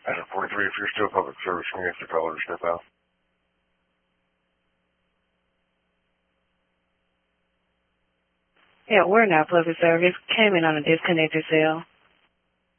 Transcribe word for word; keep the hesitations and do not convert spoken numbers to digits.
Item forty-three, if you're still public service, can you ask the caller to step out? Yeah, we're not public service. Came in on a disconnected cell.